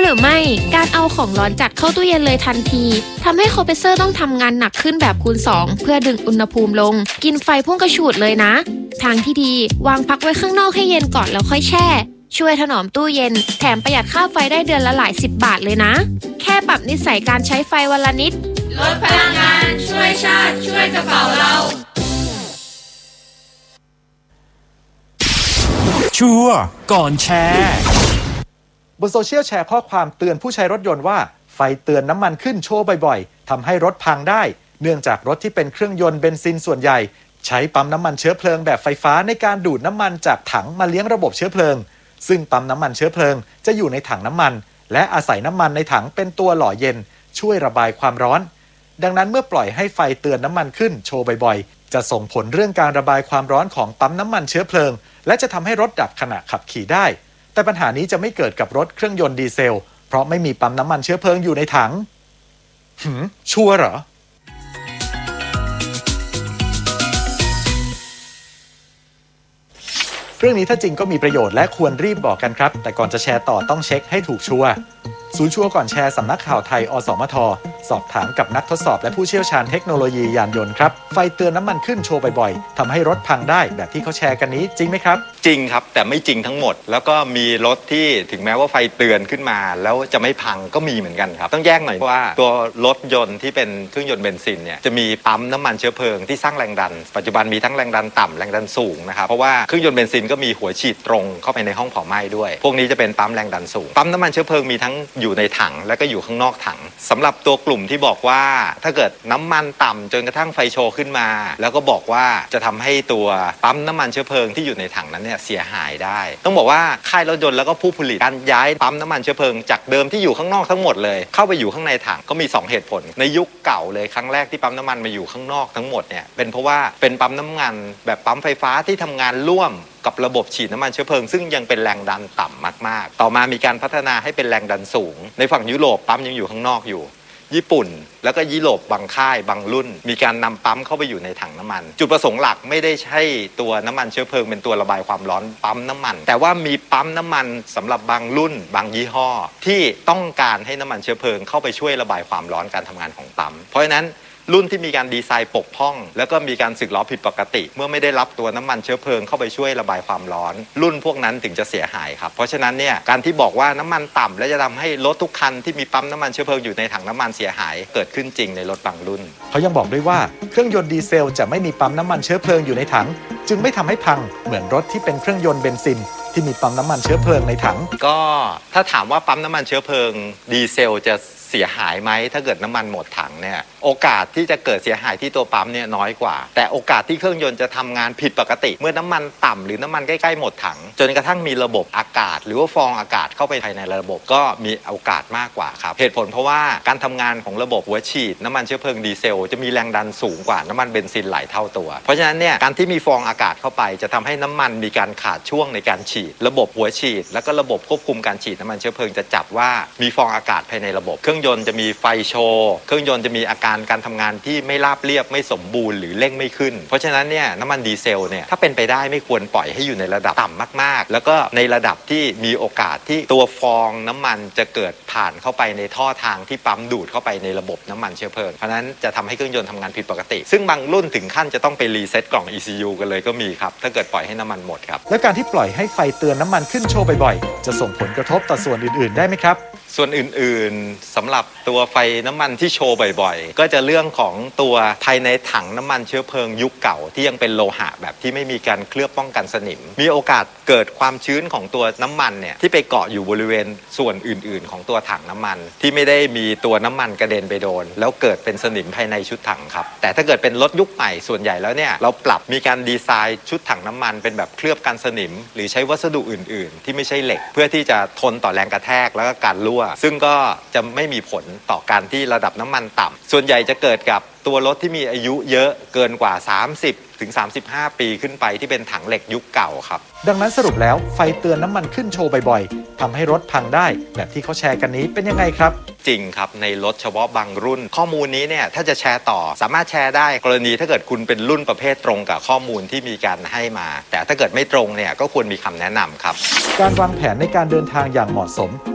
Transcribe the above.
รือไม่การเอาของร้อนจัดเข้าตู้เย็นเลยทันทีทำให้คอมเพรสเซอร์ต้องทำงานหนักขึ้นแบบคูณ2เพื่อดึงอุณหภูมิลงกินไฟพุ่งกระฉูดเลยนะทางที่ดีวางพักไว้ข้างนอกให้เย็นก่อนแล้วค่อยแช่ช่วยถนอมตู้เย็นแถมประหยัดค่าไฟได้เดือนละหลาย10 บาทเลยนะแค่ปรับนิสัยการใช้ไฟวันละนิดลดพลังงานช่วยชาติช่วยกระเป๋าเราชัวร์ก่อนแชร์บนโซเชียลแชร์ข้อความเตือนผู้ใช้รถยนต์ว่าไฟเตือนน้ำมันขึ้นโชว์บ่อยๆทำให้รถพังได้เนื่องจากรถที่เป็นเครื่องยนต์เบนซินส่วนใหญ่ใช้ปั๊มน้ำมันเชื้อเพลิงแบบไฟฟ้าในการดูดน้ำมันจากถังมาเลี้ยงระบบเชื้อเพลิงซึ่งปั๊มน้ำมันเชื้อเพลิงจะอยู่ในถังน้ำมันและอาศัยน้ำมันในถังเป็นตัวหล่อเย็นช่วยระบายความร้อนดังนั้นเมื่อปล่อยให้ไฟเตือนน้ำมันขึ้นโชว์บ่อยๆจะส่งผลเรื่องการระบายความร้อนของปั๊มน้ำมันเชื้อเพลิงและจะทำให้รถดับขณะขับขี่ได้แต่ปัญหานี้จะไม่เกิดกับรถเครื่องยนต์ดีเซลเพราะไม่มีปั๊มน้ำมันเชื้อเพลิงอยู่ในถังชัวร์เหรอเรื่องนี้ถ้าจริงก็มีประโยชน์และควรรีบบอกกันครับแต่ก่อนจะแชร์ต่อต้องเช็คให้ถูกชัวร์ศูนย์ชัวร์ก่อนแชร์สำนักข่าวไทยอสมทสอบถามกับนักทดสอบและผู้เชี่ยวชาญเทคโนโลยียานยนต์ครับไฟเตือนน้ำมันขึ้นโชว์บ่อยๆทำให้รถพังได้แบบที่เขาแชร์กันนี้จริงไหมครับจริงครับแต่ไม่จริงทั้งหมดแล้วก็มีรถที่ถึงแม้ว่าไฟเตือนขึ้นมาแล้วจะไม่พังก็มีเหมือนกันครับต้องแยกหน่อยว่าตัวรถยนต์ที่เป็นเครื่องยนต์เบนซินเนี่ยจะมีปั๊มน้ำมันเชื้อเพลิงที่สร้างแรงดันปัจจุบันมีทั้งแรงดันต่ำแรงดันสูงนะครับเพราะว่าเครื่องยนต์เบนซินก็มีหัวฉีดตรงเข้าไปในห้องเผาไหม้ด้วยพวกนี้จะเป็นปั๊มแรงดันสูงปั๊มน้ำมันเชื้อเพลิงมีทั้งอยู่ในถังและก็อยู่ข้างนอกถังสำหรับตัวกลุ่มที่บอกว่าถ้าเกิดน้ำมันต่ำจนกระทั่งไฟโชว์ขึ้นมาแล้วก็บอกว่าจะทำให้ตัวปั๊มน้ำมันเชื้อเพลิงที่อยู่ในถังนั้นเนี่ยเสียหายได้ต้องบอกว่าค่ายรถยนต์แล้วก็ผู้ผลิตการย้ายปั๊มน้ำมันเชื้อเพลิงจากเดิมที่อยู่ข้างนอกทั้งหมดเลยเข้าไปอยู่ข้างในถังก็มี2เหตุผลในยุคเก่าเลยครั้งแรกที่ปั๊มน้ำมันมาอยู่ข้างนอกทั้งหมดเนี่ยเป็นเพราะว่าเป็นปั๊มน้ำมันแบบปั๊มไฟฟ้าที่ทำงานร่วมกับระบบฉีดน้ำมันเชื้อเพลิงซึ่งยังเป็นแรงดันต่ำมากๆต่อมามีการพัฒนาให้เป็นแรงดันสูงในฝั่งยุโรปปั๊มยังอยู่ข้างนอกอยู่ญี่ปุ่นแล้วก็ยุโรปบางค่ายบางรุ่นมีการนำปั๊มเข้าไปอยู่ในถังน้ำมันจุดประสงค์หลักไม่ได้ใช่ตัวน้ำมันเชื้อเพลิงเป็นตัวระบายความร้อนปั๊มน้ำมันแต่ว่ามีปั๊มน้ำมันสำหรับบางรุ่นบางยี่ห้อที่ต้องการให้น้ำมันเชื้อเพลิงเข้าไปช่วยระบายความร้อนการทำงานของปั๊มเพราะฉะนั้นรุ่นที่มีการดีไซน์ปกพร่องแล้วก็มีการสึกหรอผิดปกติเมื่อไม่ได้รับตัวน้ำมันเชื้อเพลิงเข้าไปช่วยระบายความร้อนรุ่นพวกนั้นถึงจะเสียหายครับเพราะฉะนั้นเนี่ยการที่บอกว่าน้ำมันต่ำและจะทำให้รถทุกคันที่มีปั๊มน้ำมันเชื้อเพลิงอยู่ในถังน้ำมันเสียหายเกิดขึ้นจริงในรถบางรุ่นเขายังบอกด้วยว่าเครื่องยนต์ดีเซลจะไม่มีปั๊มน้ำมันเชื้อเพลิงอยู่ในถังจึงไม่ทำให้พังเหมือนรถที่เป็นเครื่องยนต์เบนซินที่มีปั๊มน้ำมันเชื้อเพลิงในถังก็ถ้าถามว่าปั๊มน้ำมันเชื้อเพลิงดีเซลจะเสียหายไหมถ้าเกิดน้ำมันหมดถังเนี่ยโอกาสที่จะเกิดเสียหายที่ตัวปั๊มเนี่ยน้อยกว่าแต่โอกาสที่เครื่องยนต์จะทำงานผิดปกติเมื่อน้ำมันต่ำหรือน้ำมันใกล้ๆหมดถังจนกระทั่งมีระบบอากาศหรือว่าฟองอากาศเข้าไปภายในระบบก็มีโอกาสมากกว่าครับเหตุผลเพราะว่าการทำงานของระบบหัวฉีดน้ำมันเชื้อเพลิงดีเซลจะมีแรงดันสูงกว่าน้ำมันเบนซินหลายเท่าตัวเพราะฉะนั้นเนี่ยการที่มีฟองอากาศเข้าไปจะทำให้น้ำมันมีการขาดช่วงในการฉีดระบบหัวฉีดแล้วก็ระบบควบคุมการฉีดน้ำมันเชื้อเพลิงจะจับว่ามีฟองอากาศภายในระบบเครื่องยนต์จะมีไฟโชว์เครื่องยนต์จะมีอาการการทำงานที่ไม่ราบเรียบไม่สมบูรณ์หรือเร่งไม่ขึ้นเพราะฉะนั้นเนี่ยน้ำมันดีเซลเนี่ยถ้าเป็นไปได้ไม่ควรปล่อยให้อยู่ในระดับต่ำมากๆแล้วก็ในระดับที่มีโอกาสที่ตัวฟองน้ำมันจะเกิดผ่านเข้าไปในท่อทางที่ปั๊มดูดเข้าไปในระบบน้ำมันเชื้อเพลิงเพราะนั้นจะทำให้เครื่องยนต์ทำงานผิดปกติซึ่งบางรุ่นถึงขั้นจะต้องไปรีเซ็ตกล่อง ECU กันเลยก็มีครับถ้าเกิดปล่อยให้น้ำมันหมดครับและการที่ปล่อยให้ไฟเตือนน้ำมันขึ้นโชว์บ่อยๆจะส่งผลกระทบต่อส่วนอื่นๆได้ไหมครับส่วนอื่นๆสำหรับตัวไฟน้ำมันที่โชว์บ่อยๆก็จะเรื่องของตัวภายในถังน้ำมันเชื้อเพลิงยุคเก่าที่ยังเป็นโลหะแบบที่ไม่มีการเคลือบป้องกันสนิมมีโอกาสเกิดความชื้นของตัวน้ำมันเนี่ยที่ไปเกาะอยู่บริเวณส่วนอื่นๆของตัวถังน้ำมันที่ไม่ได้มีตัวน้ำมันกระเด็นไปโดนแล้วเกิดเป็นสนิมภายในชุดถังครับแต่ถ้าเกิดเป็นรถยุคใหม่ส่วนใหญ่แล้วเนี่ยเราปรับมีการดีไซน์ชุดถังน้ำมันเป็นแบบเคลือบกันสนิมหรือใช้วัสดุอื่นๆที่ไม่ใช่เหล็กเพื่อที่จะทนต่อแรงกระแทกแล้วก็การรั่วซึ่งก็จะไม่มีผลต่อการที่ระดับน้ำมันต่ำส่วนใหญ่จะเกิดกับตัวรถที่มีอายุเยอะเกินกว่า30 ถึง 35 ปีขึ้นไปที่เป็นถังเหล็กยุคเก่าครับดังนั้นสรุปแล้วไฟเตือนน้ำมันขึ้นโชว์บ่อยๆทำให้รถพังได้แบบที่เขาแชร์กันนี้เป็นยังไงครับจริงครับในรถเฉพาะบางรุ่นข้อมูลนี้เนี่ยถ้าจะแชร์ต่อสามารถแชร์ได้กรณีถ้าเกิดคุณเป็นรุ่นประเภทตรงกับข้อมูลที่มีการให้มาแต่ถ้าเกิดไม่ตรงเนี่ยก็ควรมีคำแนะนำครับการวางแผนในการเดินทางอย่างเหมาะสม